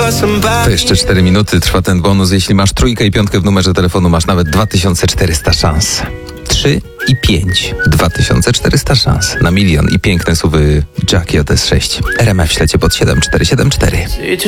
To jeszcze 4 minuty trwa ten bonus. Jeśli masz trójkę i piątkę w numerze telefonu, masz nawet 2400 szans. 3 i 5. 2400 szans na milion i piękne suwy Jackie OTS 6. RMF ślecie pod 7474.